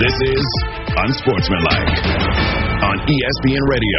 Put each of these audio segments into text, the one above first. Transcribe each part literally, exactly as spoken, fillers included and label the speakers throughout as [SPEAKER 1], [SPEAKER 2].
[SPEAKER 1] This is Unsportsmanlike on E S P N Radio.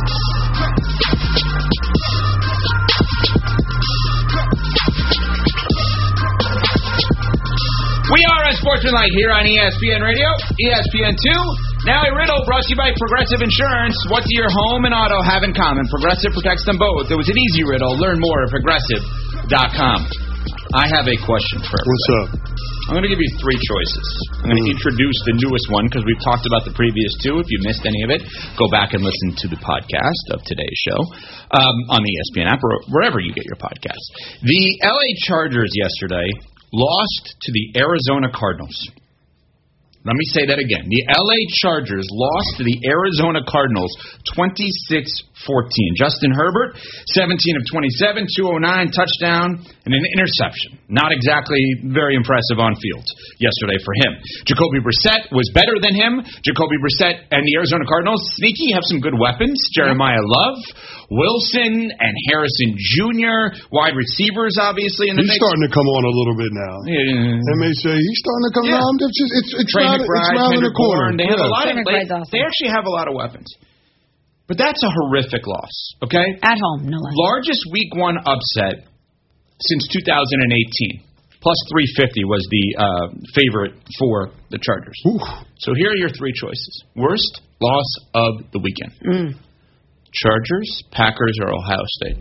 [SPEAKER 2] We are Unsportsmanlike here on E S P N Radio, E S P N two. Now a riddle brought to you by Progressive Insurance. What do your home and auto have in common? Progressive protects them both. It was an easy riddle. Learn more at progressive dot com. I have a question for everybody.
[SPEAKER 3] What's up?
[SPEAKER 2] I'm going to give you three choices. I'm going to mm. introduce the newest one because we've talked about the previous two. If you missed any of it, go back and listen to the podcast of today's show um, on the E S P N app or wherever you get your podcasts. The L A Chargers yesterday lost to the Arizona Cardinals. Let me say that again. The L A Chargers lost to the Arizona Cardinals twenty-six fourteen. Justin Herbert, seventeen of twenty-seven, two oh nine, touchdown, and an interception. Not exactly very impressive on field yesterday for him. Jacoby Brissett was better than him. Jacoby Brissett and the Arizona Cardinals, sneaky, have some good weapons. Jeremiah Love, Wilson, and Harrison Junior Wide receivers, obviously, in the
[SPEAKER 3] He's
[SPEAKER 2] mix.
[SPEAKER 3] starting to come on a little bit now.
[SPEAKER 2] Yeah.
[SPEAKER 3] They may say he's starting to come
[SPEAKER 2] Yeah.
[SPEAKER 3] on. It's, just, it's, it's,
[SPEAKER 2] Trey
[SPEAKER 3] round,
[SPEAKER 2] McBride,
[SPEAKER 3] it's round in the corner.
[SPEAKER 2] Bourne, they have
[SPEAKER 3] yeah.
[SPEAKER 2] a lot of, they,
[SPEAKER 4] awesome.
[SPEAKER 2] they actually have a lot of weapons. But that's a horrific loss, okay?
[SPEAKER 4] At home, no less.
[SPEAKER 2] Largest week one upset since two thousand eighteen. Plus three fifty was the uh, favorite for the Chargers.
[SPEAKER 3] Ooh.
[SPEAKER 2] So here are your three choices. Worst loss of the weekend.
[SPEAKER 4] Mm.
[SPEAKER 2] Chargers, Packers, or Ohio State?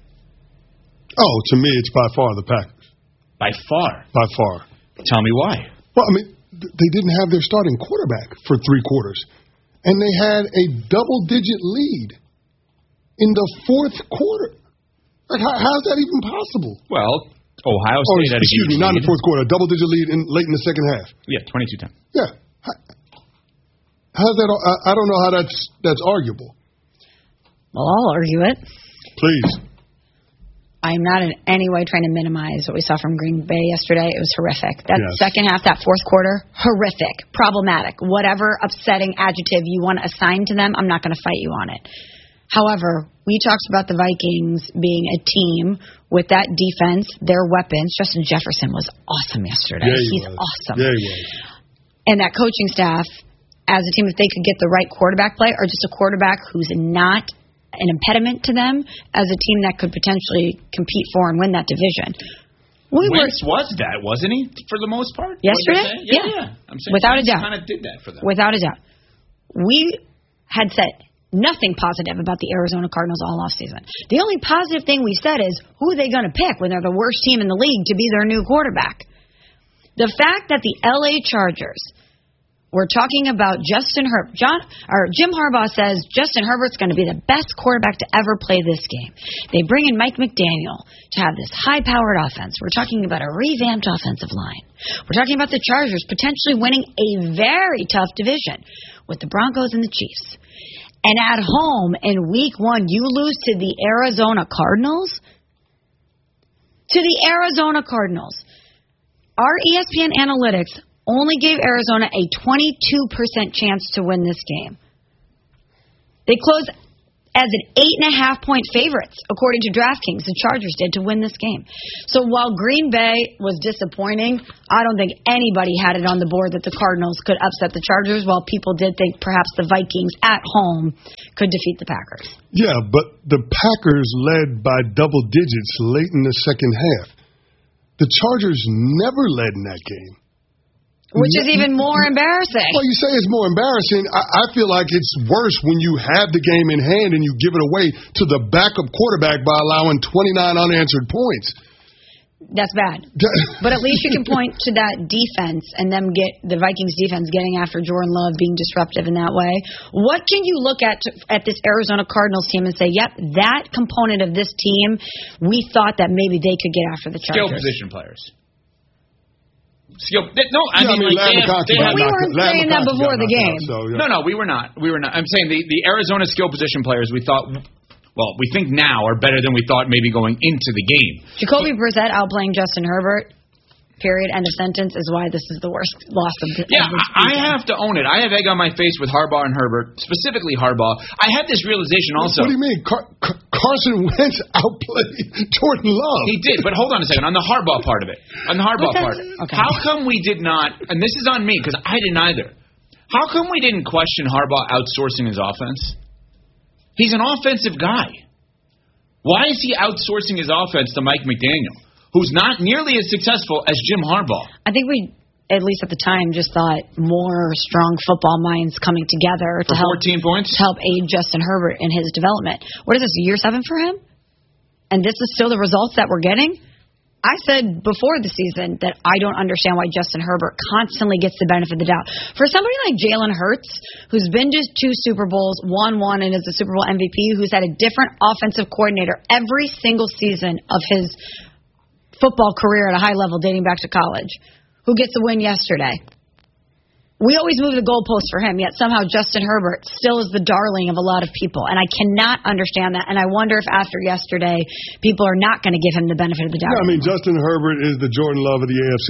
[SPEAKER 3] Oh, to me, it's by far the Packers.
[SPEAKER 2] By far.
[SPEAKER 3] By far.
[SPEAKER 2] Tell me why.
[SPEAKER 3] Well, I mean, th- they didn't have their starting quarterback for three quarters. And they had a double-digit lead in the fourth quarter. Like, how, how's that even possible?
[SPEAKER 2] Well, Ohio
[SPEAKER 3] Oh,
[SPEAKER 2] State had a
[SPEAKER 3] excuse
[SPEAKER 2] huge
[SPEAKER 3] me, not in
[SPEAKER 2] lead.
[SPEAKER 3] the fourth quarter. A double-digit lead in, late in the second half.
[SPEAKER 2] Yeah, twenty-two ten.
[SPEAKER 3] Yeah. How, how's that? I, I don't know how that's that's arguable.
[SPEAKER 4] Well, I'll argue it.
[SPEAKER 3] Please.
[SPEAKER 4] I'm not in any way trying to minimize what we saw from Green Bay yesterday. It was horrific. That
[SPEAKER 3] Yes.
[SPEAKER 4] second half, that fourth quarter, horrific, problematic. Whatever upsetting adjective you want to assign to them, I'm not going to fight you on it. However, we talked about the Vikings being a team with that defense, their weapons. Justin Jefferson was awesome yesterday.
[SPEAKER 3] Yeah, he
[SPEAKER 4] He's
[SPEAKER 3] was.
[SPEAKER 4] awesome.
[SPEAKER 3] Yeah, he was.
[SPEAKER 4] And that coaching staff, as a team, if they could get the right quarterback play or just a quarterback who's not an impediment to them, as a team that could potentially compete for and win that division. We
[SPEAKER 2] Wentz
[SPEAKER 4] were,
[SPEAKER 2] was that, wasn't he, for the most part?
[SPEAKER 4] Yesterday?
[SPEAKER 2] Yeah, yeah.
[SPEAKER 4] Yeah.
[SPEAKER 2] I'm saying
[SPEAKER 4] Without a
[SPEAKER 2] Wentz
[SPEAKER 4] doubt.
[SPEAKER 2] kind of did that for them.
[SPEAKER 4] Without a doubt. We had said nothing positive about the Arizona Cardinals all offseason. The only positive thing we said is, who are they going to pick when they're the worst team in the league to be their new quarterback? The fact that the L A Chargers were talking about Justin Herbert, John, or Jim Harbaugh says Justin Herbert's going to be the best quarterback to ever play this game. They bring in Mike McDaniel to have this high-powered offense. We're talking about a revamped offensive line. We're talking about the Chargers potentially winning a very tough division with the Broncos and the Chiefs. And at home in week one, you lose to the Arizona Cardinals? To the Arizona Cardinals. Our E S P N analytics only gave Arizona a twenty-two percent chance to win this game. They closed as an eight and a half point favorites, according to DraftKings. The Chargers did to win this game. So while Green Bay was disappointing, I don't think anybody had it on the board that the Cardinals could upset the Chargers, while people did think perhaps the Vikings at home could defeat the Packers.
[SPEAKER 3] Yeah, but the Packers led by double digits late in the second half. The Chargers never led in that game.
[SPEAKER 4] Which is even more embarrassing.
[SPEAKER 3] Well, you say it's more embarrassing. I, I feel like it's worse when you have the game in hand and you give it away to the backup quarterback by allowing twenty-nine unanswered points.
[SPEAKER 4] That's bad. But at least you can point to that defense and them get the Vikings defense getting after Jordan Love, being disruptive in that way. What can you look at to, at this Arizona Cardinals team and say, yep, that component of this team, we thought that maybe they could get after the Chargers?
[SPEAKER 2] Skill position players. Skill. No, I
[SPEAKER 3] yeah,
[SPEAKER 2] mean,
[SPEAKER 3] I mean
[SPEAKER 2] like, they have, they have,
[SPEAKER 4] we weren't saying that before the game.
[SPEAKER 3] Out, so, yeah.
[SPEAKER 2] No, no, we were not. We were not. I'm saying the, the Arizona skill position players we thought, well, we think now are better than we thought maybe going into the game.
[SPEAKER 4] Jacoby Brissett outplaying Justin Herbert, period, end of sentence, is why this is the worst loss of the
[SPEAKER 2] Yeah,
[SPEAKER 4] of this
[SPEAKER 2] I, I have to own it. I have egg on my face with Harbaugh and Herbert, specifically Harbaugh. I had this realization also.
[SPEAKER 3] What do you mean? Car- Car- Carson Wentz outplayed Jordan Love.
[SPEAKER 2] He did, but hold on a second. On the Harbaugh part of it. On the Harbaugh part.
[SPEAKER 4] Okay.
[SPEAKER 2] How come we did not, and this is on me because I didn't either, How come we didn't question Harbaugh outsourcing his offense? He's an offensive guy. Why is he outsourcing his offense to Mike McDaniel, who's not nearly as successful as Jim Harbaugh?
[SPEAKER 4] I think we, at least at the time, just thought more strong football minds coming together to
[SPEAKER 2] For
[SPEAKER 4] help
[SPEAKER 2] fourteen points?
[SPEAKER 4] to help aid Justin Herbert in his development. What is this, year seven for him? And this is still the results that we're getting? I said before the season that I don't understand why Justin Herbert constantly gets the benefit of the doubt. For somebody like Jalen Hurts, who's been to two Super Bowls, won one, and is a Super Bowl M V P, who's had a different offensive coordinator every single season of his football career at a high level dating back to college, who gets a win yesterday. We always move the goalposts for him, yet somehow Justin Herbert still is the darling of a lot of people. And I cannot understand that. And I wonder if after yesterday, people are not going to give him the benefit of the doubt.
[SPEAKER 3] Yeah, I mean, Justin Herbert is the Jordan Love of the A F C.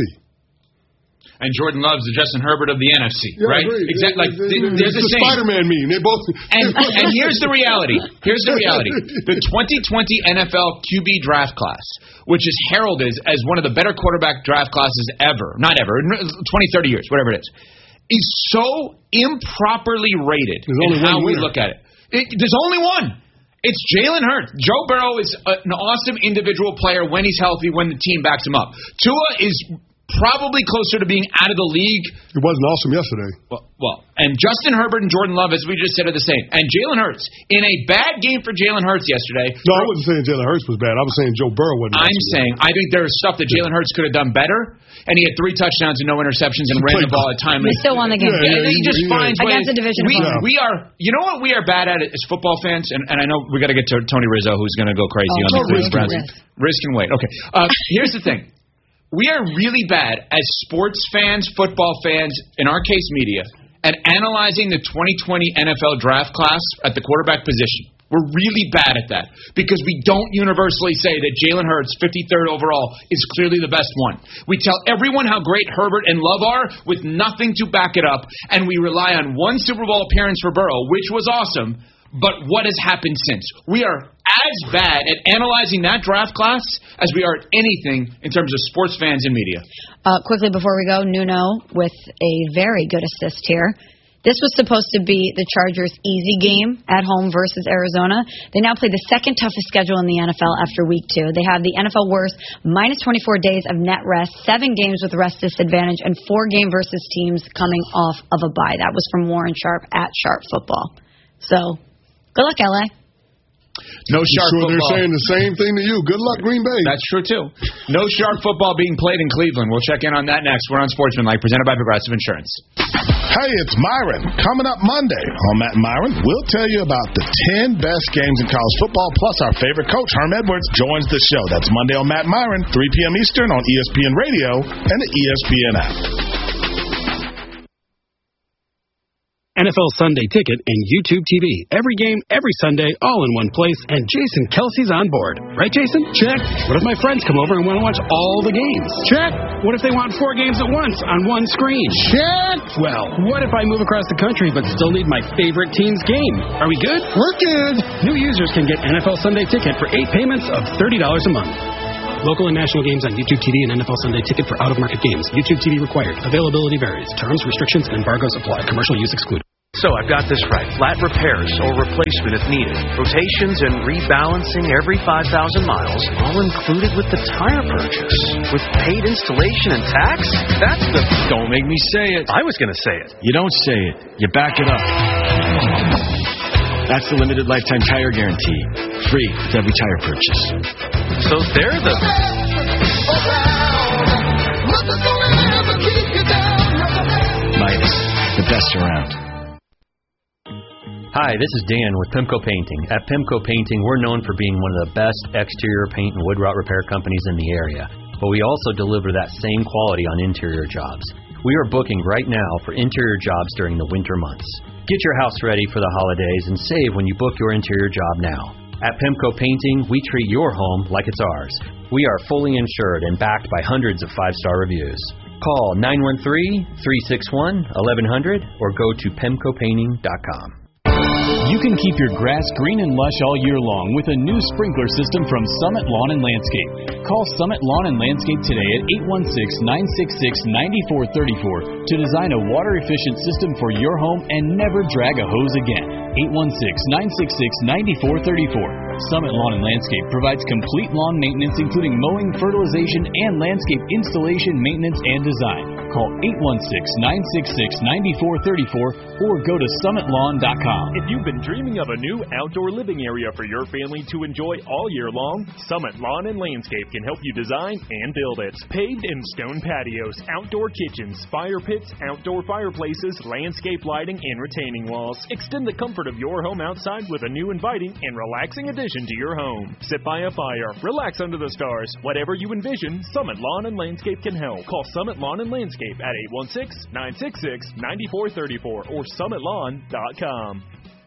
[SPEAKER 2] And Jordan Love's the Justin Herbert of the N F C,
[SPEAKER 3] Yeah,
[SPEAKER 2] right?
[SPEAKER 3] Exactly.
[SPEAKER 2] Like, there's
[SPEAKER 3] the
[SPEAKER 2] the same.
[SPEAKER 3] Spider-Man meme. They both.
[SPEAKER 2] And, and here's the reality. Here's the reality. The twenty twenty N F L Q B draft class, which is heralded as one of the better quarterback draft classes ever, not ever, twenty, thirty years, whatever it is, is so improperly rated in how we look at it. it. There's only one. It's Jalen Hurts. Joe Burrow is a, an awesome individual player when he's healthy, when the team backs him up. Tua is probably closer to being out of the league.
[SPEAKER 3] It wasn't awesome yesterday.
[SPEAKER 2] Well, well, and Justin Herbert and Jordan Love, as we just said, are the same. And Jalen Hurts, in a bad game for Jalen Hurts yesterday.
[SPEAKER 3] No, I wasn't saying Jalen Hurts was bad. I was saying Joe Burrow wasn't.
[SPEAKER 2] I'm saying I think there's stuff that Jalen Hurts could have done better. And he had three touchdowns and no interceptions and ran the ball at time.
[SPEAKER 4] He still won the game.
[SPEAKER 2] Yeah, yeah, he just
[SPEAKER 3] yeah,
[SPEAKER 2] finds
[SPEAKER 3] yeah.
[SPEAKER 2] ways.
[SPEAKER 4] Against the division
[SPEAKER 2] we,
[SPEAKER 4] opponent.
[SPEAKER 2] we are, you know what we are bad at as football fans? And, and I know we got to get to Tony Rizzo, who's going to go crazy
[SPEAKER 4] Oh,
[SPEAKER 2] on the
[SPEAKER 3] Tony
[SPEAKER 2] Cleveland Browns.
[SPEAKER 3] Rizzo.
[SPEAKER 2] Risk and wait. Okay. Uh, here's the thing. We are really bad as sports fans, football fans, in our case media, at analyzing the twenty twenty N F L draft class at the quarterback position. We're really bad at that because we don't universally say that Jalen Hurts, fifty-third overall, is clearly the best one. We tell everyone how great Herbert and Love are with nothing to back it up, and we rely on one Super Bowl appearance for Burrow, which was awesome, but what has happened since? We are as bad at analyzing that draft class as we are at anything in terms of sports fans and media.
[SPEAKER 4] Uh, quickly before we go, Nuno with a very good assist here. This was supposed to be the Chargers' easy game at home versus Arizona. They now play the second toughest schedule in the N F L after week two. They have the N F L worst, minus twenty-four days of net rest, seven games with rest disadvantage, and four game versus teams coming off of a bye. That was from Warren Sharp at Sharp Football. So, good luck, L A.
[SPEAKER 2] No sharp
[SPEAKER 3] sure
[SPEAKER 2] football.
[SPEAKER 3] They're saying the same thing to you. Good luck, Green Bay.
[SPEAKER 2] That's true, too. No sharp football being played in Cleveland. We'll check in on that next. We're on Sportsmanlike, presented by Progressive Insurance.
[SPEAKER 1] Hey, it's Myron. Coming up Monday on Matt and Myron, we'll tell you about the ten best games in college football, plus our favorite coach, Herm Edwards, joins the show. That's Monday on Matt and Myron, three p.m. Eastern on E S P N Radio and the E S P N app.
[SPEAKER 5] N F L Sunday Ticket and YouTube T V. Every game, every Sunday, all in one place, and Jason Kelsey's on board. Right, Jason? Check. What if my friends come over and want to watch all the games? Check. What if they want four games at once on one screen? Check. Well, what if I move across the country but still need my favorite team's game? Are we good? We're good. New users can get N F L Sunday Ticket for eight payments of thirty dollars a month. Local and national games on YouTube T V and N F L Sunday Ticket for out-of-market games. YouTube T V required. Availability varies. Terms, restrictions, and embargoes apply. Commercial use excluded.
[SPEAKER 6] So I've got this right. Flat repairs or replacement if needed. Rotations and rebalancing every five thousand miles, all included with the tire purchase. With paid installation and tax? That's the...
[SPEAKER 7] Don't make me say it.
[SPEAKER 6] I was going to say it.
[SPEAKER 7] You don't say it. You back it up. That's the limited lifetime tire guarantee. Free with every tire purchase.
[SPEAKER 6] So they're the...
[SPEAKER 7] Midas, the best around.
[SPEAKER 8] Hi, this is Dan with Pimco Painting. At Pimco Painting, we're known for being one of the best exterior paint and wood rot repair companies in the area, but we also deliver that same quality on interior jobs. We are booking right now for interior jobs during the winter months. Get your house ready for the holidays and save when you book your interior job now. At Pimco Painting, we treat your home like it's ours. We are fully insured and backed by hundreds of five-star reviews. Call nine one three, three six one, one one zero zero or go to pimco painting dot com.
[SPEAKER 9] You can keep your grass green and lush all year long with a new sprinkler system from Summit Lawn and Landscape. Call Summit Lawn and Landscape today at eight one six, nine six six, nine four three four to design a water-efficient system for your home and never drag a hose again. eight one six, nine six six, nine four three four. Summit Lawn and Landscape provides complete lawn maintenance, including mowing, fertilization, and landscape installation, maintenance, and design. Call eight one six, nine six six, nine four three four or go to summit lawn dot com.
[SPEAKER 10] If you've been dreaming of a new outdoor living area for your family to enjoy all year long, Summit Lawn and Landscape can help you design and build it. Paved and stone patios, outdoor kitchens, fire pits, outdoor fireplaces, landscape lighting, and retaining walls. Extend the comfort of your home outside with a new inviting and relaxing addition to your home. Sit by a fire, relax under the stars. Whatever you envision, Summit Lawn and Landscape can help. Call Summit Lawn and Landscape at eight one six, nine six six, nine four three four or summit lawn dot com.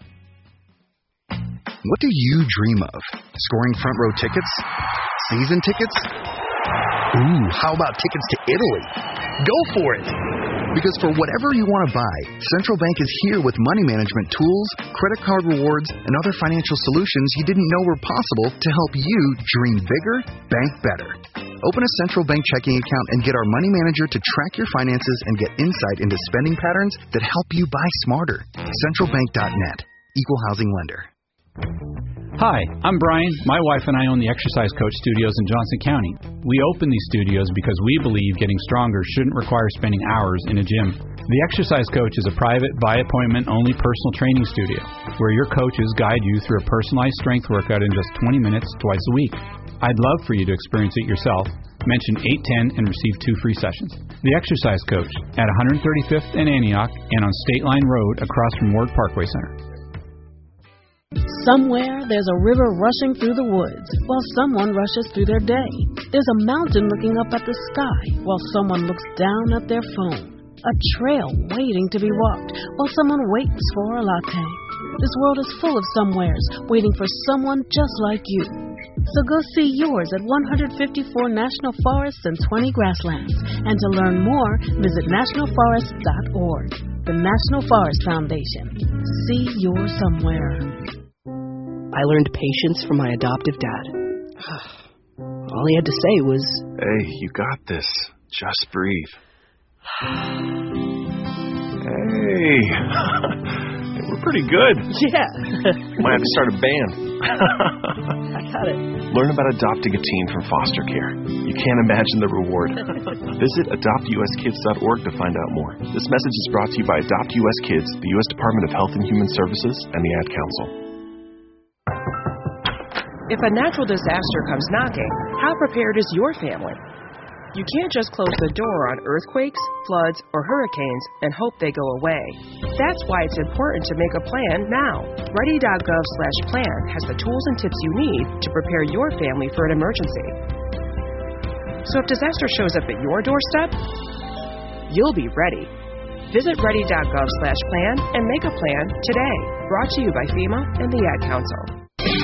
[SPEAKER 11] What do you dream of? Scoring front row tickets? Season tickets? Ooh, how about tickets to Italy? Go for it! Because for whatever you want to buy, Central Bank is here with money management tools, credit card rewards, and other financial solutions you didn't know were possible to help you dream bigger, bank better. Open a Central Bank checking account and get our money manager to track your finances and get insight into spending patterns that help you buy smarter. central bank dot net. Equal housing lender.
[SPEAKER 12] Hi, I'm Brian. My wife and I own the Exercise Coach Studios in Johnson County. We open these studios because we believe getting stronger shouldn't require spending hours in a gym. The Exercise Coach is a private, by-appointment only personal training studio where your coaches guide you through a personalized strength workout in just twenty minutes twice a week. I'd love for you to experience it yourself. Mention eight ten and receive two free sessions. The Exercise Coach at one thirty-fifth and Antioch and on State Line Road across from Ward Parkway Center.
[SPEAKER 13] Somewhere there's a river rushing through the woods while someone rushes through their day. There's a mountain looking up at the sky while someone looks down at their phone. A trail waiting to be walked while someone waits for a latte. This world is full of somewheres waiting for someone just like you. So go see yours at one hundred fifty-four National Forests and twenty Grasslands. And to learn more, visit national forest dot org. The National Forest Foundation. See your somewhere.
[SPEAKER 14] I learned patience from my adoptive dad. All he had to say was,
[SPEAKER 15] "Hey, you got this. Just breathe." Hey. We're pretty good.
[SPEAKER 14] Yeah.
[SPEAKER 15] Might have to start a band.
[SPEAKER 14] I got it.
[SPEAKER 15] Learn about adopting a teen from foster care. You can't imagine the reward. Visit adopt u s kids dot org to find out more. This message is brought to you by Adopt U S Kids, the U S Department of Health and Human Services, and the Ad Council.
[SPEAKER 16] If a natural disaster comes knocking, how prepared is your family? You can't just close the door on earthquakes, floods, or hurricanes and hope they go away. That's why it's important to make a plan now. ready dot gov slash plan has the tools and tips you need to prepare your family for an emergency. So if disaster shows up at your doorstep, you'll be ready. Visit ready dot gov slash plan and make a plan today. Brought to you by FEMA and the Ad Council.